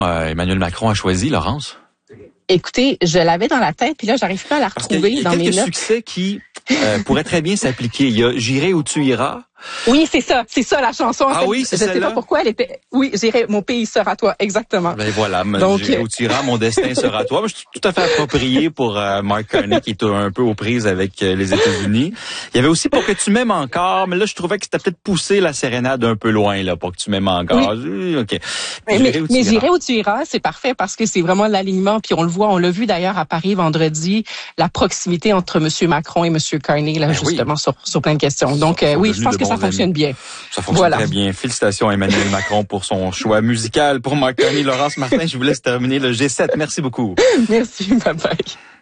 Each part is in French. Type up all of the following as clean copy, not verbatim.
Emmanuel Macron a choisi, Laurence? Écoutez, je l'avais dans la tête, puis là, j'arrive pas à la retrouver dans mes notes. Il y a quelques succès qui pourraient très bien s'appliquer. Il y a « J'irai où tu iras ». Oui, c'est ça la chanson. Ah oui, c'est celle-là? Je sais pas pourquoi elle était... Oui, j'irai, mon pays sera toi, exactement. Ben voilà, j'irai où tu iras, mon destin sera toi. Je suis tout à fait approprié pour Mark Carney, qui est un peu aux prises avec les États-Unis. Il y avait aussi Pour que tu m'aimes encore, mais là, je trouvais que c'était peut-être poussé la sérénade un peu loin, là, Pour que tu m'aimes encore. Oui. OK. Mais j'irai où tu iras, c'est parfait parce que c'est vraiment l'alignement, puis on le voit, on l'a vu d'ailleurs à Paris vendredi, la proximité entre M. Macron et M. Carney, là, justement, sur plein de questions. Donc, oui, je pense que ça fonctionne bien. Ça fonctionne très bien. Félicitations à Emmanuel Macron pour son choix musical. Pour Mark Carney, Laurence Martin, je vous laisse terminer le G7. Merci beaucoup. Merci, bye-bye.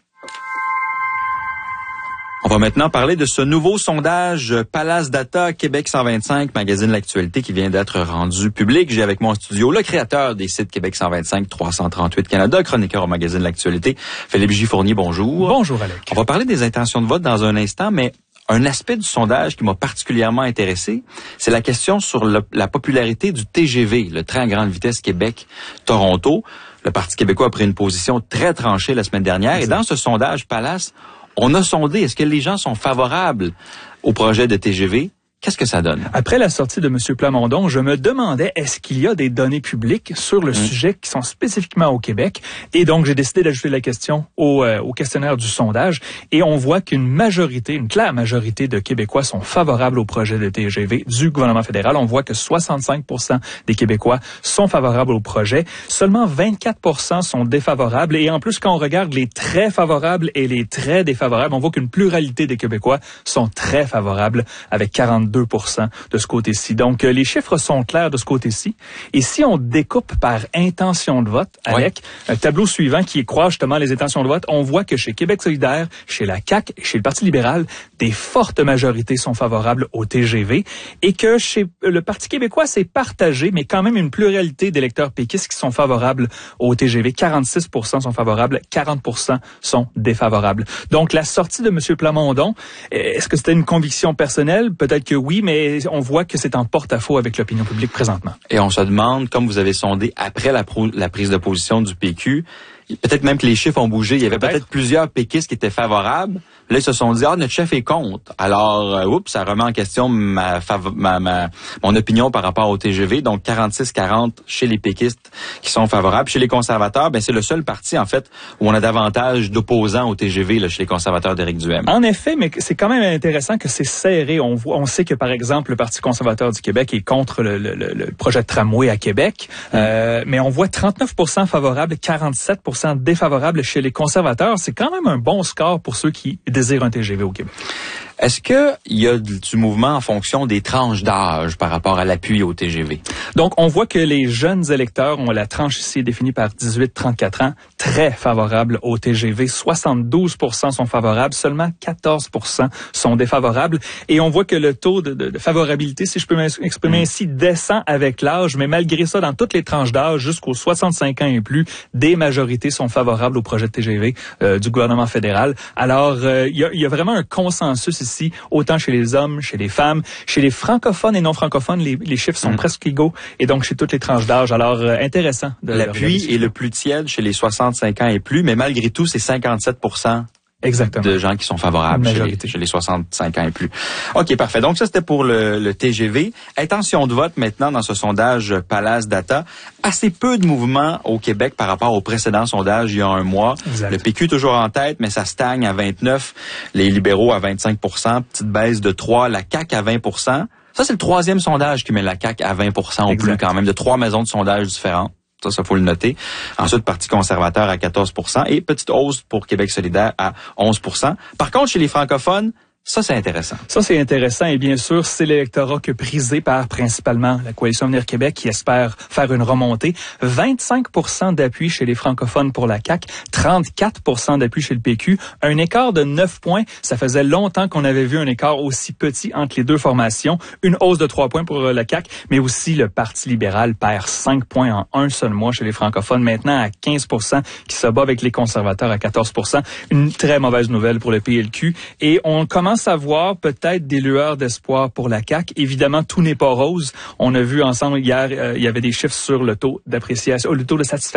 On va maintenant parler de ce nouveau sondage Palace Data Québec 125, magazine L'Actualité, qui vient d'être rendu public. J'ai avec moi en studio le créateur des sites Québec 125, 338 Canada, chroniqueur au magazine L'Actualité, Philippe J. Fournier, bonjour. Bonjour, Alec. On va parler des intentions de vote dans un instant, mais un aspect du sondage qui m'a particulièrement intéressé, c'est la question sur la popularité du TGV, le train à grande vitesse Québec-Toronto. Le Parti québécois a pris une position très tranchée la semaine dernière. Exact. Et dans ce sondage Palace, on a sondé, est-ce que les gens sont favorables au projet de TGV? Qu'est-ce que ça donne? Après la sortie de M. Plamondon, je me demandais est-ce qu'il y a des données publiques sur le sujet qui sont spécifiquement au Québec. Et donc, j'ai décidé d'ajouter la question au questionnaire du sondage. Et on voit une claire majorité de Québécois sont favorables au projet de TGV du gouvernement fédéral. On voit que 65% des Québécois sont favorables au projet. Seulement 24% sont défavorables. Et en plus, quand on regarde les très favorables et les très défavorables, on voit qu'une pluralité des Québécois sont très favorables avec 42% de ce côté-ci. Donc, les chiffres sont clairs de ce côté-ci. Et si on découpe par intention de vote, avec un tableau suivant qui croise justement les intentions de vote, on voit que chez Québec solidaire, chez la CAQ et chez le Parti libéral, des fortes majorités sont favorables au TGV et que chez le Parti québécois, c'est partagé, mais quand même une pluralité d'électeurs péquistes qui sont favorables au TGV. 46% sont favorables, 40% sont défavorables. Donc, la sortie de M. Plamondon, est-ce que c'était une conviction personnelle? Peut-être que oui, mais on voit que c'est en porte-à-faux avec l'opinion publique présentement. Et on se demande, comme vous avez sondé après la prise de position du PQ, peut-être même que les chiffres ont bougé. Il y avait peut-être plusieurs péquistes qui étaient favorables. Là, ils se sont dit, notre chef est contre. Alors, ça remet en question mon opinion par rapport au TGV. Donc, 46-40 chez les péquistes qui sont favorables. Chez les conservateurs, c'est le seul parti, en fait, où on a davantage d'opposants au TGV, là, chez les conservateurs d'Éric Duhem. En effet, mais c'est quand même intéressant que c'est serré. On sait que, par exemple, le Parti conservateur du Québec est contre le projet de tramway à Québec. Mais on voit 39% favorables, 47% défavorables chez les conservateurs. C'est quand même un bon score pour ceux qui désirent un TGV au Québec. Est-ce que il y a du mouvement en fonction des tranches d'âge par rapport à l'appui au TGV? Donc, on voit que les jeunes électeurs ont la tranche ici définie par 18-34 ans, très favorable au TGV. 72% sont favorables, seulement 14% sont défavorables. Et on voit que le taux de favorabilité, si je peux m'exprimer ainsi, descend avec l'âge. Mais malgré ça, dans toutes les tranches d'âge, jusqu'aux 65 ans et plus, des majorités sont favorables au projet de TGV du gouvernement fédéral. Alors, il y a vraiment un consensus ici, autant chez les hommes, chez les femmes, chez les francophones et non francophones, les chiffres sont presque égaux, et donc chez toutes les tranches d'âge. Alors, intéressant. L'appui est le plus tiède chez les 65 ans et plus, mais malgré tout, c'est 57% exactement de gens qui sont favorables chez les 65 ans et plus. OK, parfait. Donc ça, c'était pour le TGV. Intention de vote maintenant dans ce sondage Palace Data. Assez peu de mouvement au Québec par rapport au précédent sondage il y a un mois. Exact. Le PQ toujours en tête, mais ça stagne à 29. Les libéraux à 25%. Petite baisse de 3. La CAQ à 20%. Ça, c'est le troisième sondage qui met la CAQ à 20% au plus quand même, de 3 maisons de sondage différentes. Ça, faut le noter. Ensuite, Parti conservateur à 14% et petite hausse pour Québec solidaire à 11%. Par contre, chez les francophones, ça, c'est intéressant. Ça, c'est intéressant et bien sûr, c'est l'électorat que prisé par principalement la Coalition Avenir Québec qui espère faire une remontée. 25% d'appui chez les francophones pour la CAQ, 34% d'appui chez le PQ. Un écart de 9 points. Ça faisait longtemps qu'on avait vu un écart aussi petit entre les deux formations. Une hausse de 3 points pour la CAQ, mais aussi le Parti libéral perd 5 points en un seul mois chez les francophones. Maintenant à 15%, qui se bat avec les conservateurs à 14%. Une très mauvaise nouvelle pour le PLQ. Et on commence à voir peut-être des lueurs d'espoir pour la CAQ. Évidemment, tout n'est pas rose. On a vu ensemble hier, il y avait des chiffres sur le taux d'appréciation, le taux de satisfaction